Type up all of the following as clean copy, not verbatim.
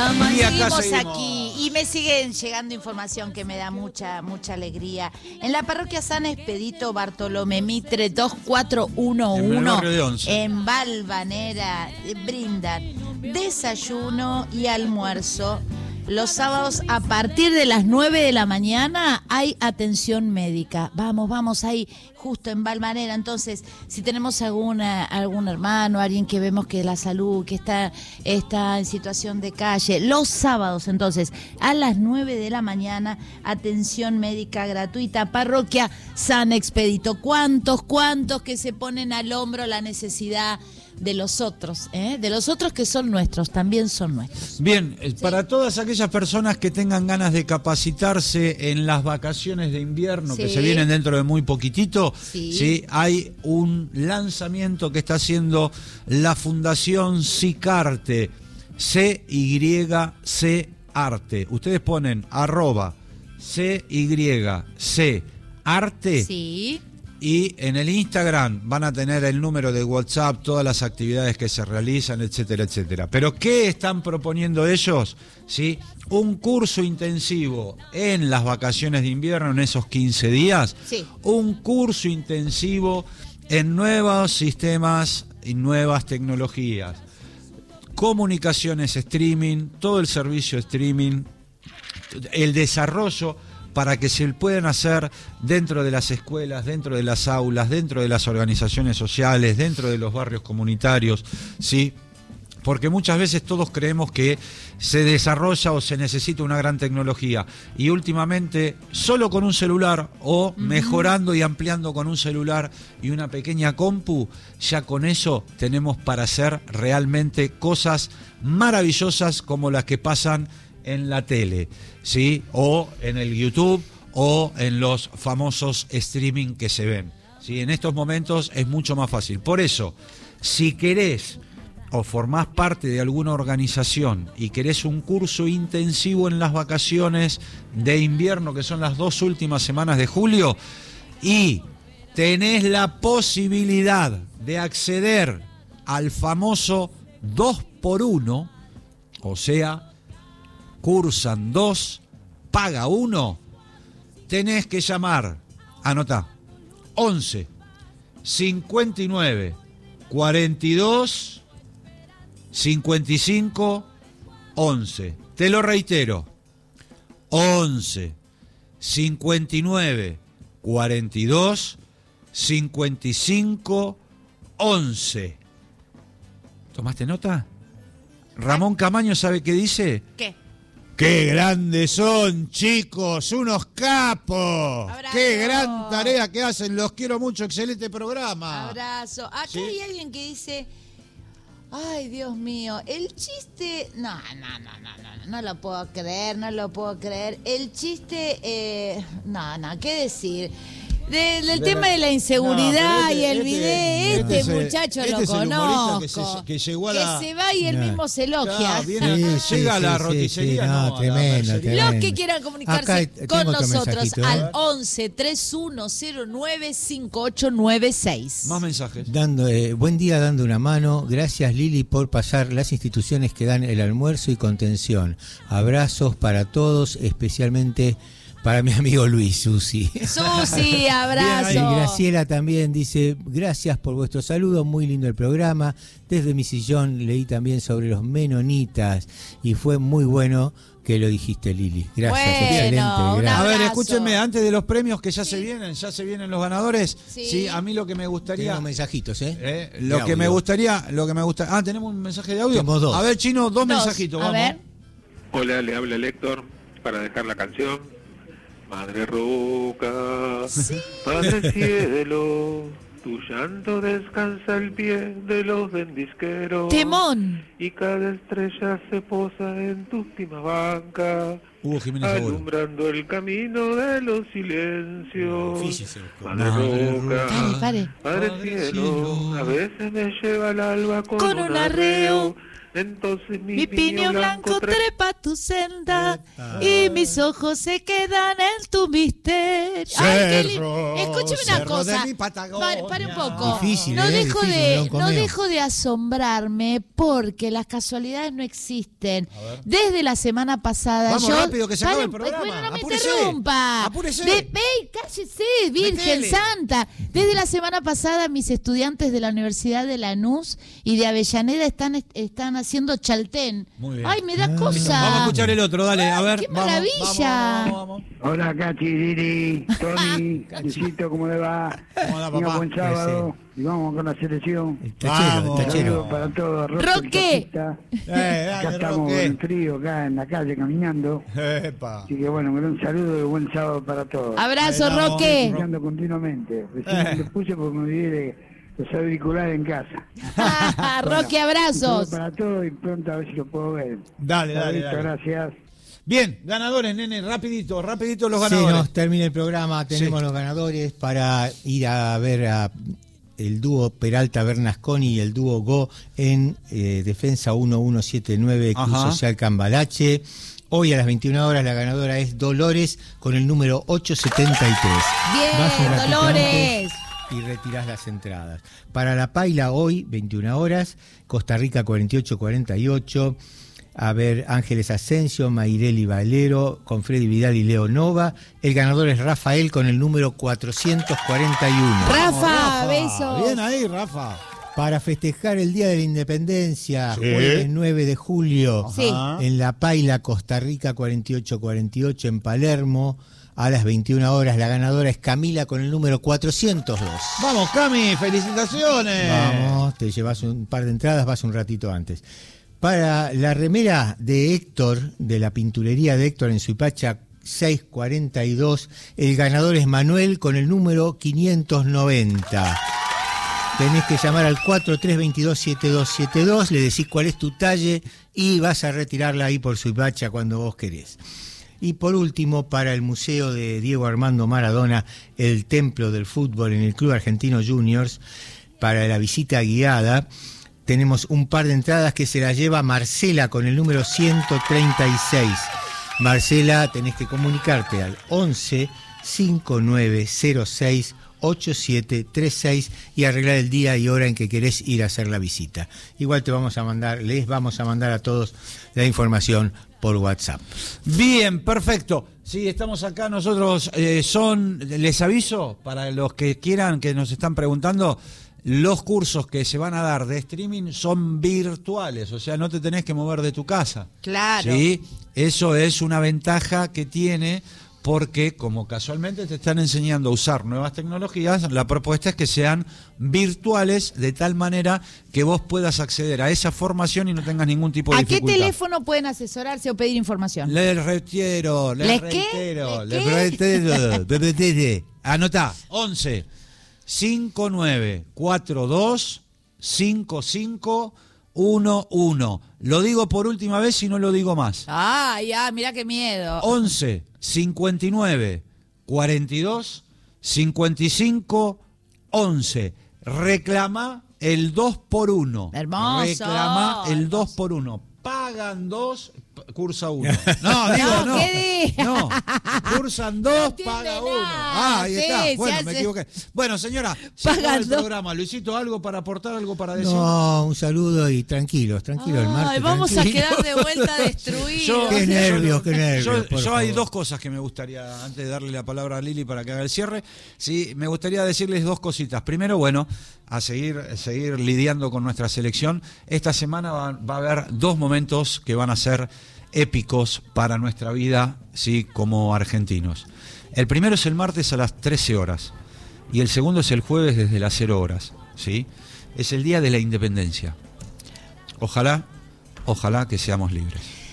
Vamos, Y acá seguimos seguimos. aquí. Y me siguen llegando información que me da mucha alegría. En la parroquia San Expedito Bartolomé Mitre 2411 En el barrio de Once. en Valvanera brindan desayuno y almuerzo. Los sábados a partir de las 9 de la mañana hay atención médica. Vamos ahí, justo en Valvanera. Entonces, si tenemos algún hermano, alguien que vemos que la salud, que está en situación de calle, los sábados, entonces, a las 9 de la mañana, atención médica gratuita, parroquia San Expedito. ¿Cuántos que se ponen al hombro la necesidad de los otros, de los otros que son nuestros, también son nuestros? Bien, para todas aquellas personas que tengan ganas de capacitarse en las vacaciones de invierno, que se vienen dentro de muy poquitito, ¿sí? Hay un lanzamiento que está haciendo la Fundación Sicarte, CYC Arte. Ustedes ponen @CYC Arte. Sí. Y en el Instagram van a tener el número de WhatsApp, todas las actividades que se realizan, etcétera, etcétera. Pero ¿qué están proponiendo ellos? ¿Sí? Un curso intensivo en las vacaciones de invierno, en esos 15 días. Sí. Un curso intensivo en nuevos sistemas y nuevas tecnologías. Comunicaciones streaming, todo el servicio streaming, el desarrollo para que se puedan hacer dentro de las escuelas, dentro de las aulas, dentro de las organizaciones sociales, dentro de los barrios comunitarios, ¿sí? Porque muchas veces todos creemos que se desarrolla o se necesita una gran tecnología y últimamente solo con un celular o mejorando y ampliando con un celular y una pequeña compu, ya con eso tenemos para hacer realmente cosas maravillosas como las que pasan en la tele, ¿sí? O en el YouTube o en los famosos streaming que se ven, ¿sí? En estos momentos es mucho más fácil. Por eso, si querés o formás parte de alguna organización y querés un curso intensivo en las vacaciones de invierno, que son las 2 últimas semanas de julio, y tenés la posibilidad de acceder al famoso 2x1, o sea, cursan 2, paga 1, tenés que llamar, anotá, 11 59 42 55 11. Te lo reitero, 11 59 42 55 11. ¿Tomaste nota? Ramón Camaño, ¿sabe qué dice? ¿Qué? ¡Qué grandes son, chicos! ¡Unos capos! Abrazo. ¡Qué gran tarea que hacen! Los quiero mucho, excelente programa. Abrazo. Acá ¿Sí? hay alguien que dice, ay, Dios mío, el chiste... No lo puedo creer. El chiste, ¿qué decir? Del tema de la inseguridad y el video, este muchacho lo conozco. Que llegó a la... Que se va y él mismo se elogia. Llega a la roticería. Tremendo. Los que quieran comunicarse con tengo otro nosotros mensajito, al 11 3109 5896. Más mensajes. Buen día, dando una mano. Gracias, Lili, por pasar las instituciones que dan el almuerzo y contención. Abrazos para todos, especialmente para mi amigo Luis, Susi. Susi, abrazo. Y Graciela también dice, gracias por vuestro saludo, muy lindo el programa. Desde mi sillón leí también sobre los menonitas y fue muy bueno que lo dijiste, Lili. Gracias, excelente. A ver, escúchenme, antes de los premios que ya se vienen los ganadores. Sí, a mí lo que me gustaría... Tenemos mensajitos, Lo que me gustaría... tenemos un mensaje de audio. Tenemos 2. A ver, Chino, dos mensajitos, a vamos. ver. Hola, le habla el Héctor para dejar la canción. Madre Roca, Padre Cielo, tu llanto descansa al pie de los vendisqueros. Temón. Y cada estrella se posa en tu última banca, alumbrando el camino de los silencios. Madre Roca, Padre Cielo, a veces me lleva el alba con un arreo. Entonces Mi piño blanco trepa tu senda y mis ojos se quedan en tu misterio. Ay, qué lindo. Escúcheme una cosa. Pare un poco. Difícil, no difícil, dejo de asombrarme porque las casualidades no existen. Desde la semana pasada Vamos rápido, que se acaba el programa. Bueno, no me Apúrese. interrumpa. Apúrese. Cállese, Virgen Metele. Santa. Desde la semana pasada mis estudiantes de la Universidad de Lanús y de Avellaneda están haciendo Chaltén. Muy bien. Ay, me da cosa. Vamos a escuchar el otro, dale, a ver. ¡Qué vamos, maravilla! vamos. Hola, Cachi, Lili, Tony, Luisito, ¿cómo le va? ¿Cómo va, Tenga papá? buen sábado y vamos con la selección. El tachero, Vamos. el tachero. Saludos para todos. Roque. Acá Dale, estamos Roque. en frío, acá en la calle caminando. Epa. Así que bueno, un saludo y buen sábado para todos. Abrazo, Ahí vamos. Roque. Escuchando continuamente. Recién me puse porque me olvidé los auriculares en casa. Roque, Un saludo abrazos. para todos y pronto a ver si lo puedo ver. Dale, Saludito, dale. gracias. Bien, ganadores, nene, rapidito los Se ganadores. nos termina el programa, tenemos los ganadores para ir a ver a el dúo Peralta Bernasconi y el dúo Go en Defensa 1179 Club Ajá. Social Cambalache. Hoy a las 21 horas la ganadora es Dolores con el número 873. Vas un Bien, ratito Dolores. antes y retirás las entradas. Para la Paila hoy, 21 horas, Costa Rica 48-48. A ver, Ángeles Asensio, Mayreli Valero, con Freddy Vidal y Leo Nova. El ganador es Rafael con el número 441. Rafa, besos. Bien ahí, Rafa. Para festejar el Día de la Independencia, Sí. jueves 9 de julio, Sí. en La Paila, Costa Rica 48-48, en Palermo, a las 21 horas. La ganadora es Camila con el número 402. Vamos, Cami, felicitaciones. Vamos, te llevas un par de entradas, vas un ratito antes. Para la remera de Héctor, de la pinturería de Héctor en Suipacha 642, el ganador es Manuel con el número 590. Tenés que llamar al 4322-7272, le decís cuál es tu talle y vas a retirarla ahí por Suipacha cuando vos querés. Y por último, para el Museo de Diego Armando Maradona, el Templo del Fútbol en el Club Argentino Juniors, para la visita guiada, tenemos un par de entradas que se las lleva Marcela con el número 136. Marcela, tenés que comunicarte al 11 5906 8736 y arreglar el día y hora en que querés ir a hacer la visita. Igual les vamos a mandar a todos la información por WhatsApp. Bien, perfecto. Sí, estamos acá nosotros. Les aviso, para los que quieran, que nos están preguntando, los cursos que se van a dar de streaming son virtuales, o sea, no te tenés que mover de tu casa. Claro. ¿Sí? Eso es una ventaja que tiene, porque como casualmente te están enseñando a usar nuevas tecnologías, la propuesta es que sean virtuales, de tal manera que vos puedas acceder a esa formación y no tengas ningún tipo de ¿A qué dificultad. teléfono pueden asesorarse o pedir información? Les reitero. Anotá, 11 5942 5511. Lo digo por última vez y no lo digo más. Ah, ya, mira qué miedo. 11 59 42 55 11. Reclama el 2x1. Hermoso. Reclama el 2x1. Pagan 2, cursa 1. No, digo, No, no. ¿qué diga? No, cursan 2, No entiende paga 1. nada. Ahí Sí, está. se Bueno, me hace- equivoqué. Bueno, señora, se Pagan acaba el 2. programa. Luisito, ¿algo para aportar? ¿Algo para decir? No, un saludo y tranquilos el martes. Ay, vamos tranquilo. a quedar de vuelta destruidos. Qué nervios, qué nervios. por Yo hay favor. dos cosas que me gustaría, antes de darle la palabra a Lili para que haga el cierre, sí, me gustaría decirles dos cositas. Primero, bueno, a seguir lidiando con nuestra selección. Esta semana va a haber dos momentos que van a ser épicos para nuestra vida, sí, como argentinos. El primero es el martes a las 13 horas y el segundo es el jueves desde las 0 horas, ¿sí? Es el Día de la Independencia. Ojalá que seamos libres.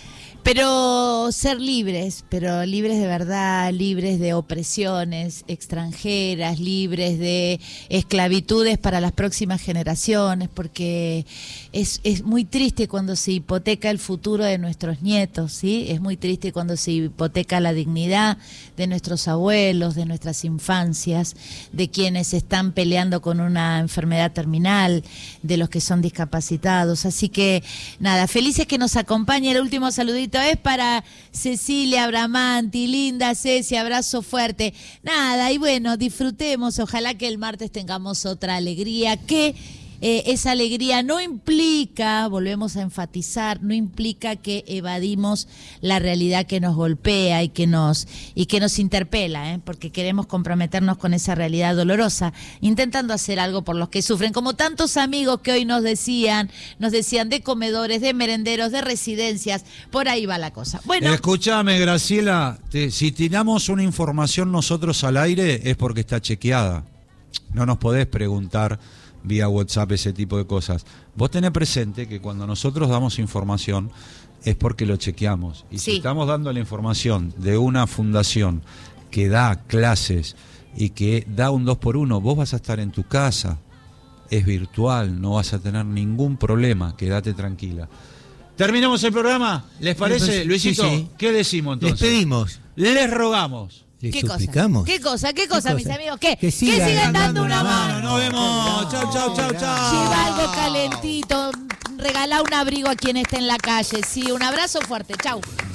Pero ser libres, pero libres de verdad, libres de opresiones extranjeras, libres de esclavitudes para las próximas generaciones, porque es muy triste cuando se hipoteca el futuro de nuestros nietos, ¿sí? Es muy triste cuando se hipoteca la dignidad de nuestros abuelos, de nuestras infancias, de quienes están peleando con una enfermedad terminal, de los que son discapacitados. Así que, nada, felices que nos acompañe. El último saludito es para Cecilia Bramanti, linda Ceci, abrazo fuerte. Nada, y bueno, disfrutemos, ojalá que el martes tengamos otra alegría, que esa alegría no implica, volvemos a enfatizar, no implica que evadimos la realidad que nos golpea y que nos interpela, porque queremos comprometernos con esa realidad dolorosa, intentando hacer algo por los que sufren, como tantos amigos que hoy nos decían de comedores, de merenderos, de residencias, por ahí va la cosa. Bueno, escúchame, Graciela, si tiramos una información nosotros al aire es porque está chequeada. No nos podés preguntar vía WhatsApp ese tipo de cosas. Vos tenés presente que cuando nosotros damos información es porque lo chequeamos. Y si estamos dando la información de una fundación que da clases y que da un 2x1, vos vas a estar en tu casa, es virtual, no vas a tener ningún problema, quédate tranquila. ¿Terminamos el programa? ¿Les parece, Luisito? Sí. ¿Qué decimos entonces? Les pedimos. Les rogamos. ¿Les ¿Qué suplicamos? cosa? ¿Qué cosa, mis amigos? Que sigan dando una mano. Nos vemos. Chau. Lleva algo calentito, regalá un abrigo a quien esté en la calle. Sí, un abrazo fuerte. Chau.